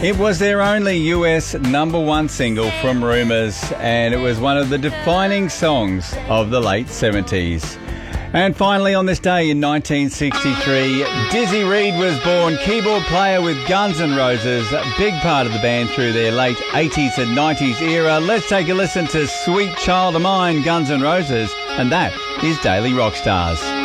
It was their only US #1 single from Rumours, and it was one of the defining songs of the late 70s. And finally, on this day in 1963, Dizzy Reed was born, keyboard player with Guns N' Roses, a big part of the band through their late 80s and 90s era. Let's take a listen to Sweet Child of Mine, Guns N' Roses, and that is Daily Rock Stars.